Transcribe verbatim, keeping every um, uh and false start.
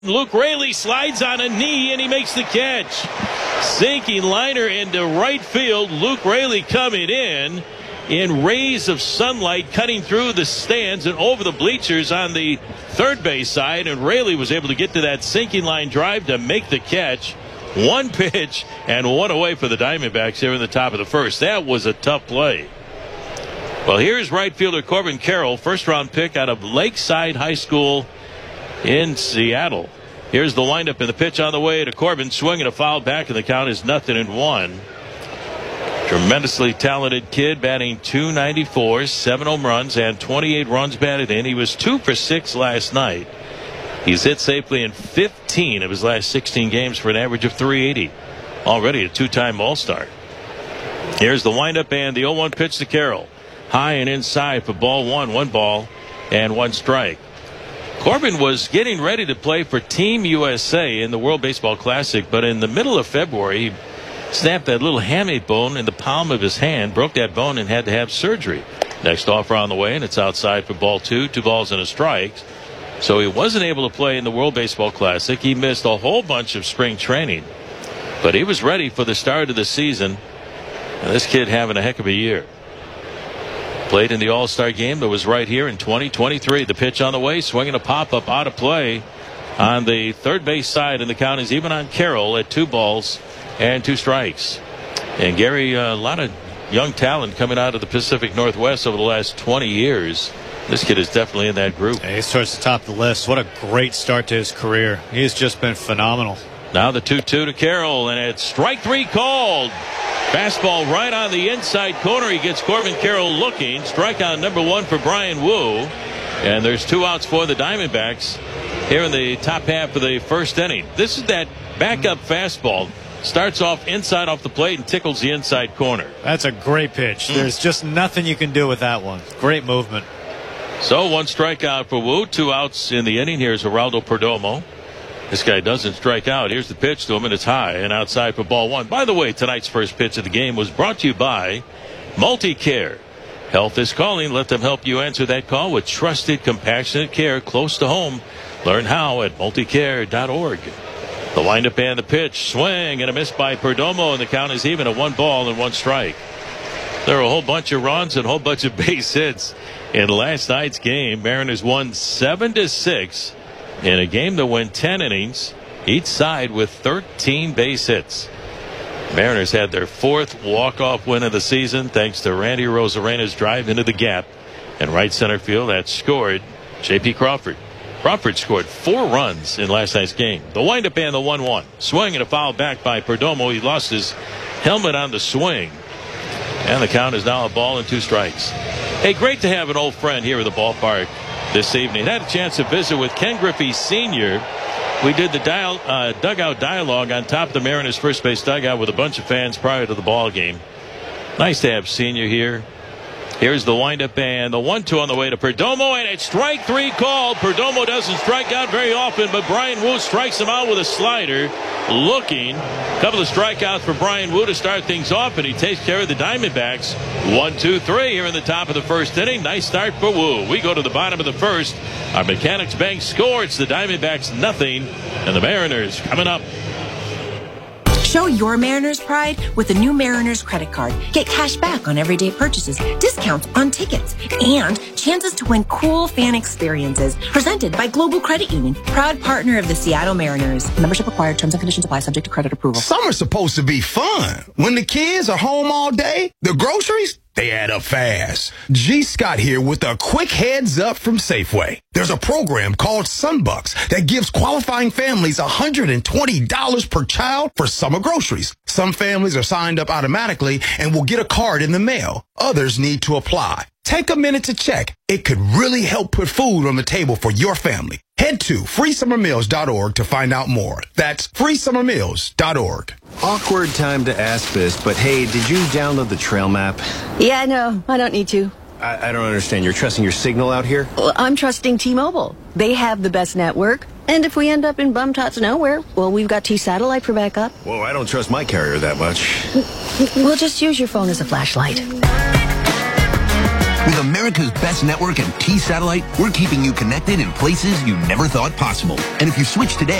Luke Raley slides on a knee, and he makes the catch. Sinking liner into right field. Luke Raley coming in in rays of sunlight, cutting through the stands and over the bleachers on the third base side. And Raley was able to get to that sinking line drive to make the catch. One pitch and one away for the Diamondbacks here in the top of the first. That was a tough play. Well, here's right fielder Corbin Carroll, first round pick out of Lakeside High School in Seattle. Here's the windup and the pitch on the way to Corbin, swinging a foul back, and the count is nothing and one. Tremendously talented kid, batting two ninety-four, seven home runs and twenty-eight runs batted in. He was two for six last night. He's hit safely in fifteen of his last sixteen games for an average of three eighty. Already a two-time All-Star. Here's the windup and the oh one pitch to Carroll. High and inside for ball one, one ball and one strike. Corbin was getting ready to play for Team U S A in the World Baseball Classic, but in the middle of February, he snapped that little hamate bone in the palm of his hand, broke that bone, and had to have surgery. Next offer on the way, and it's outside for ball two, two balls and a strike. So he wasn't able to play in the World Baseball Classic. He missed a whole bunch of spring training, but he was ready for the start of the season. And this kid having a heck of a year. Played in the All-Star game that was right here in twenty twenty-three. The pitch on the way, swinging a pop-up out of play on the third base side, and the count is even on Carroll at two balls and two strikes. And Gary, uh, a lot of young talent coming out of the Pacific Northwest over the last twenty years. This kid is definitely in that group. Yeah, he's towards the top of the list. What a great start to his career. He's just been phenomenal. Now the two two to Carroll, and it's strike three called. Fastball right on the inside corner. He gets Corbin Carroll looking. Strikeout number one for Brian Wu. And there's two outs for the Diamondbacks here in the top half of the first inning. This is that backup fastball. Starts off inside off the plate and tickles the inside corner. That's a great pitch. Mm. There's just nothing you can do with that one. Great movement. So one strikeout for Wu. Two outs in the inning. Here's Geraldo Perdomo. This guy doesn't strike out. Here's the pitch to him, and it's high and outside for ball one. By the way, tonight's first pitch of the game was brought to you by MultiCare. Health is calling. Let them help you answer that call with trusted, compassionate care close to home. Learn how at multicare dot org. The windup and the pitch. Swing and a miss by Perdomo, and the count is even at one ball and one strike. There are a whole bunch of runs and a whole bunch of base hits in last night's game. Mariners won seven to six. In a game that went ten innings, each side with thirteen base hits. Mariners had their fourth walk-off win of the season thanks to Randy Rosarena's drive into the gap. And right center field that scored J P Crawford. Crawford scored four runs in last night's game. The windup and the one one. Swing and a foul back by Perdomo. He lost his helmet on the swing. And the count is now a ball and two strikes. Hey, great to have an old friend here at the ballpark this evening. Had a chance to visit with Ken Griffey Senior We did the dial, uh, dugout dialogue on top of the Mariners first base dugout with a bunch of fans prior to the ball game. Nice to have Senior here. Here's the windup and the one two on the way to Perdomo, and it's strike three called. Perdomo doesn't strike out very often, but Brian Wu strikes him out with a slider. Looking. A couple of strikeouts for Brian Wu to start things off, and he takes care of the Diamondbacks. One, two, three here in the top of the first inning. Nice start for Wu. We go to the bottom of the first. Our Mechanics Bank score. It's the Diamondbacks nothing, and the Mariners coming up. Show your Mariners pride with a new Mariners credit card. Get cash back on everyday purchases, discounts on tickets, and chances to win cool fan experiences. Presented by Global Credit Union, proud partner of the Seattle Mariners. Membership required. Terms and conditions apply. Subject to credit approval. Summer's supposed to be fun. When the kids are home all day, the groceries, they add up fast. G. Scott here with a quick heads up from Safeway. There's a program called Sunbucks that gives qualifying families one hundred twenty dollars per child for summer groceries. Some families are signed up automatically and will get a card in the mail. Others need to apply. Take a minute to check. It could really help put food on the table for your family. Head to free summer meals dot org to find out more. That's free summer meals dot org. Awkward time to ask this, but hey, did you download the trail map? Yeah, no, I don't need to. I, I don't understand. You're trusting your signal out here? Well, I'm trusting T-Mobile. They have the best network. And if we end up in bum-tots nowhere, well, we've got T-Satellite for backup. Whoa, I don't trust my carrier that much. We'll just use your phone as a flashlight. With America's best network and T-Satellite, we're keeping you connected in places you never thought possible. And if you switch today,